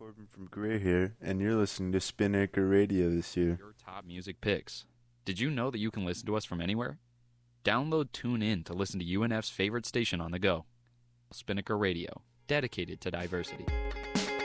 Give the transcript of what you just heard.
Corbin from Gray here, and you're listening to Spinnaker Radio this year. Your top music picks. Did you know that you can listen to us from anywhere? Download TuneIn to listen to UNF's favorite station on the go. Spinnaker Radio, dedicated to diversity.